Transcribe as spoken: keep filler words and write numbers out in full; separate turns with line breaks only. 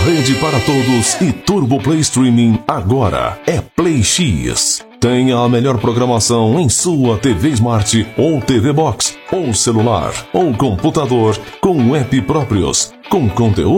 rede para todos e Turbo Play Streaming agora é Play X. Tenha a melhor programação em sua T V Smart ou T V Box, ou celular, ou computador com app próprios, com conteúdo